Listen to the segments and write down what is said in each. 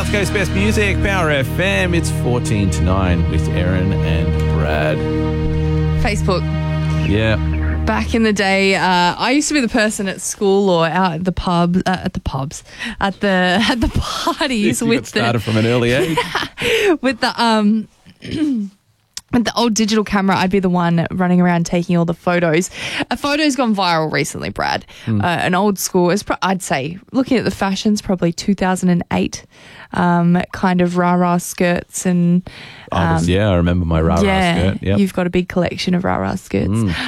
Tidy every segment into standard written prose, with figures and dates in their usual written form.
South Coast Best Music, Power FM. It's 14 to 9 with Erin and Brad. Facebook. Yeah. Back in the day, I used to be the person at school or out at the pub, at the parties You got started from an early age. with the with the old digital camera. I'd be the one running around taking all the photos. A photo's gone viral recently, Brad. An old school, I'd say, looking at the fashions, probably 2008, kind of rah-rah skirts and... I remember my rah-rah skirt. Yep. You've got a big collection of rah-rah skirts.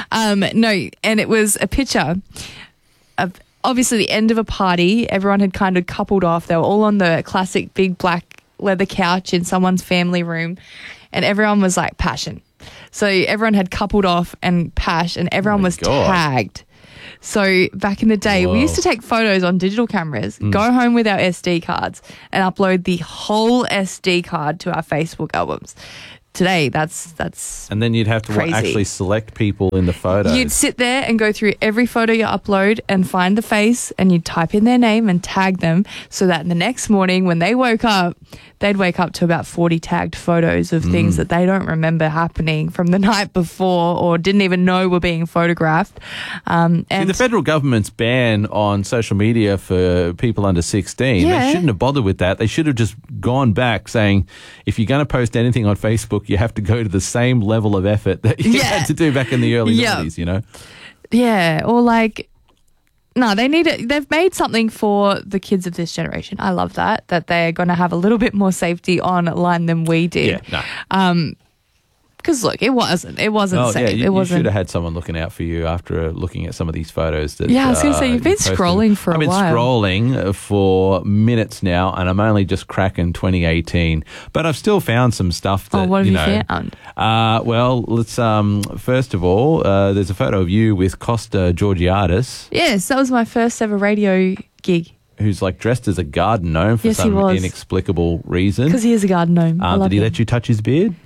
No, and it was a picture of obviously the end of a party. Everyone had kind of coupled off. They were all on the classic big black leather couch in someone's family room, and everyone was like passion. So everyone had coupled off and pash, and everyone was tagged. So back in the day, we used to take photos on digital cameras, go home with our SD cards and upload the whole SD card to our Facebook albums. Today, that's and then you'd have to actually select people in the photos. You'd sit there and go through every photo you upload and find the face, and you'd type in their name and tag them so that the next morning when they woke up, they'd wake up to about 40 tagged photos of things that they don't remember happening from the night before or didn't even know were being photographed. And the federal government's ban on social media for people under 16, they shouldn't have bothered with that. They should have just gone back saying, if you're going to post anything on Facebook, you have to go to the same level of effort that you had to do back in the early 90s, you know? Yeah, or like... No, they need it. They've made something for the kids of this generation. I love that they're going to have a little bit more safety online than we did. Yeah, no. Because look, it wasn't safe. You should have had someone looking out for you after looking at some of these photos. I was going to say, you've been scrolling for a while. I've been scrolling for minutes now, and I'm only just cracking 2018. But I've still found some stuff that, what have you found? Well, let's, first of all, there's a photo of you with Costa Georgiadis. Yes, that was my first ever radio gig. Who's like dressed as a garden gnome for some inexplicable reason. Because he is a garden gnome. Did he let you touch his beard?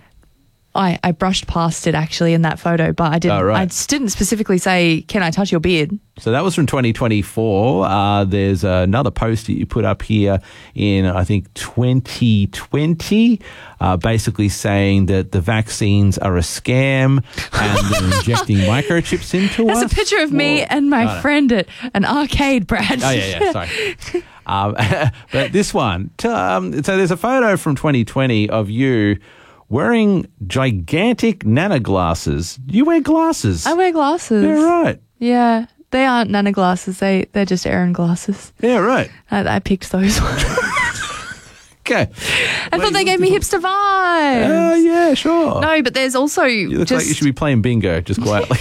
I brushed past it actually in that photo, but I didn't. Oh, right. I didn't specifically say, "Can I touch your beard?" So that was from 2024. There's another post that you put up here in, I think, 2020, basically saying that the vaccines are a scam and they're injecting microchips into us. There's a picture of me and my friend at an arcade, Brad. Oh, yeah, sorry. But this one, so there's a photo from 2020 of you wearing gigantic nano glasses. You wear glasses? I wear glasses. Yeah, right. Yeah, they aren't nano glasses. They're just Erin glasses. Yeah, right. I picked those ones. Okay. I thought they gave me hipster vibes. Oh, yeah, sure. No, but there's also... You look like you should be playing bingo, just quietly.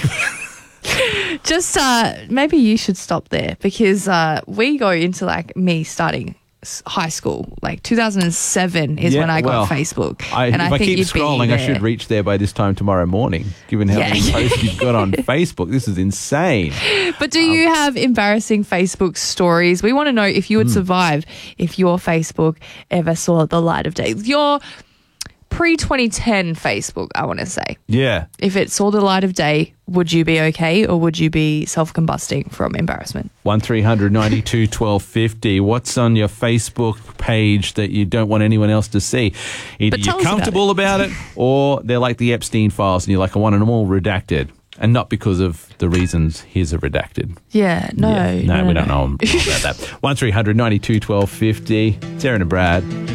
Just maybe you should stop there because we go into like me starting high school, like 2007 is when I got Facebook. If I keep scrolling, I should reach there by this time tomorrow morning, given how many posts you've got on Facebook. This is insane. But do you have embarrassing Facebook stories? We want to know if you would survive if your Facebook ever saw the light of day. Your pre-2010 Facebook, I want to say. Yeah. If it saw the light of day, would you be okay or would you be self-combusting from embarrassment? 1300 92 1250. What's on your Facebook page that you don't want anyone else to see? Either you're comfortable about it or they're like the Epstein files and you're like, I want them all redacted. And not because of the reasons his are redacted. Yeah, no. We don't know about that. 1300 92 1250. It's Erin and Brad.